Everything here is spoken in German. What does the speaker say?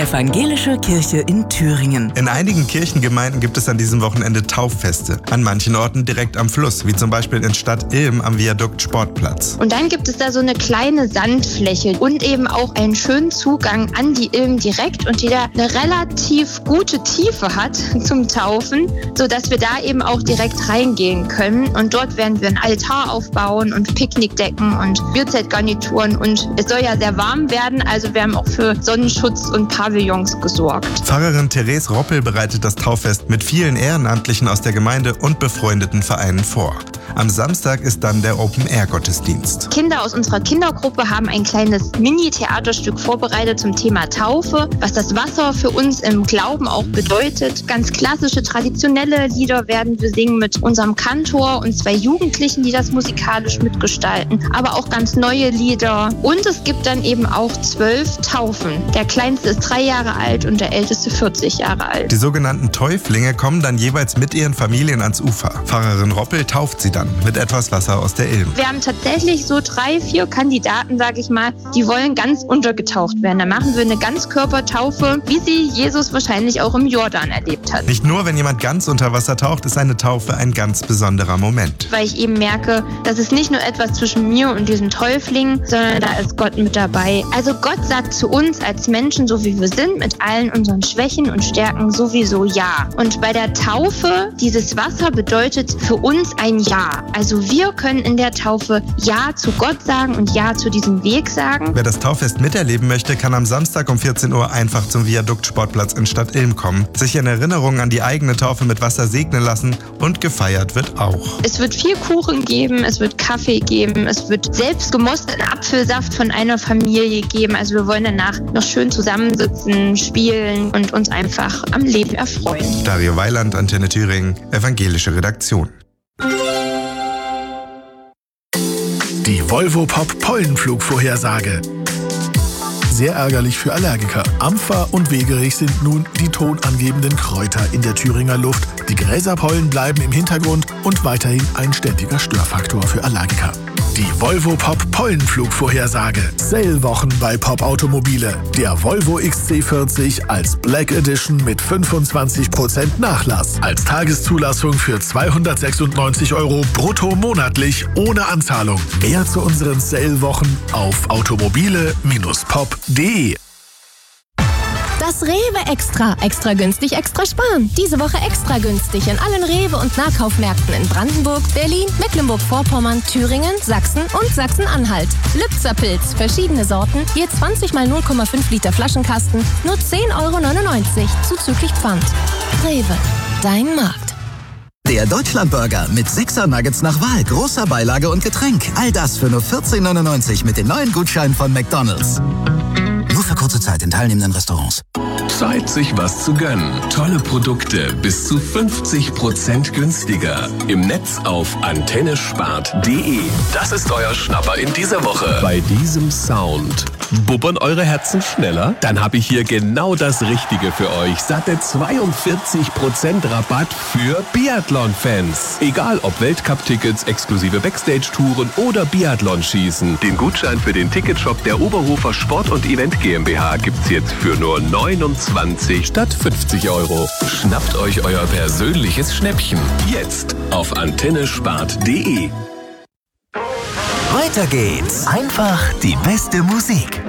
Evangelische Kirche in Thüringen. In einigen Kirchengemeinden gibt es an diesem Wochenende Tauffeste. An manchen Orten direkt am Fluss, wie zum Beispiel in Stadt Ilm am Viadukt Sportplatz. Und dann gibt es da so eine kleine Sandfläche und eben auch einen schönen Zugang an die Ilm direkt und die da eine relativ gute Tiefe hat zum Taufen, sodass wir da eben auch direkt reingehen können. Und dort werden wir einen Altar aufbauen und Picknickdecken und Bierzeltgarnituren. Und es soll ja sehr warm werden, also wir haben auch für Sonnenschutz und Pavillons gesorgt. Pfarrerin Therese Roppel bereitet das Tauffest mit vielen Ehrenamtlichen aus der Gemeinde und befreundeten Vereinen vor. Am Samstag ist dann der Open-Air-Gottesdienst. Kinder aus unserer Kindergruppe haben ein kleines Mini-Theaterstück vorbereitet zum Thema Taufe, was das Wasser für uns im Glauben auch bedeutet. Ganz klassische, traditionelle Lieder werden wir singen mit unserem Kantor und 2 Jugendlichen, die das musikalisch mitgestalten, aber auch ganz neue Lieder. Und es gibt dann eben auch 12 Taufen. Der kleinste ist 3 Jahre alt und der älteste 40 Jahre alt. Die sogenannten Täuflinge kommen dann jeweils mit ihren Familien ans Ufer. Pfarrerin Roppel tauft sie dann mit etwas Wasser aus der Ilm. Wir haben tatsächlich so 3, 4 Kandidaten, sage ich mal, die wollen ganz untergetaucht werden. Da machen wir eine Ganzkörpertaufe, wie sie Jesus wahrscheinlich auch im Jordan erlebt hat. Nicht nur, wenn jemand ganz unter Wasser taucht, ist eine Taufe ein ganz besonderer Moment. Weil ich eben merke, das ist nicht nur etwas zwischen mir und diesem Täufling, sondern da ist Gott mit dabei. Also Gott sagt zu uns als Menschen, so wie wir sind, mit allen unseren Schwächen und Stärken sowieso ja. Und bei der Taufe, dieses Wasser bedeutet für uns ein Ja. Also wir können in der Taufe Ja zu Gott sagen und Ja zu diesem Weg sagen. Wer das Tauffest miterleben möchte, kann am Samstag um 14 Uhr einfach zum Viadukt Sportplatz in Stadt Ilm kommen, sich in Erinnerung an die eigene Taufe mit Wasser segnen lassen und gefeiert wird auch. Es wird viel Kuchen geben, es wird Kaffee geben, es wird selbst gemosterten Apfelsaft von einer Familie geben. Also wir wollen danach noch schön zusammensitzen, spielen und uns einfach am Leben erfreuen. Dario Weiland, Antenne Thüringen, Evangelische Redaktion. Die Volvo Pop Pollenflugvorhersage. Sehr ärgerlich für Allergiker. Ampfer und Wegerich sind nun die tonangebenden Kräuter in der Thüringer Luft. Die Gräserpollen bleiben im Hintergrund und weiterhin ein ständiger Störfaktor für Allergiker. Die Volvo Pop Pollenflugvorhersage. Sale-Wochen bei Pop Automobile. Der Volvo XC40 als Black Edition mit 25% Nachlass. Als Tageszulassung für 296 € brutto monatlich ohne Anzahlung. Mehr zu unseren Sale-Wochen auf automobile-pop.de. Das Rewe Extra. Extra günstig, extra sparen. Diese Woche extra günstig in allen Rewe- und Nahkaufmärkten in Brandenburg, Berlin, Mecklenburg-Vorpommern, Thüringen, Sachsen und Sachsen-Anhalt. Lübzer Pilz, verschiedene Sorten, je 20 mal 0,5 Liter Flaschenkasten, nur 10,99 € zuzüglich Pfand. Rewe, dein Markt. Der Deutschlandburger mit 6er Nuggets nach Wahl, großer Beilage und Getränk. All das für nur 14,99 € mit den neuen Gutscheinen von McDonald's. Nur für kurze Zeit in teilnehmenden Restaurants. Zeit, sich was zu gönnen. Tolle Produkte bis zu 50% günstiger. Im Netz auf antennespart.de. Das ist euer Schnapper in dieser Woche. Bei diesem Sound. Bubbern eure Herzen schneller? Dann habe ich hier genau das Richtige für euch. Satte 42% Rabatt für Biathlon-Fans. Egal ob Weltcup-Tickets, exklusive Backstage-Touren oder Biathlon-Schießen. Den Gutschein für den Ticketshop der Oberhofer Sport- und Event GmbH gibt's jetzt für nur 29 statt 50 €. Schnappt euch euer persönliches Schnäppchen. Jetzt auf antennespart.de. Weiter geht's. Einfach die beste Musik.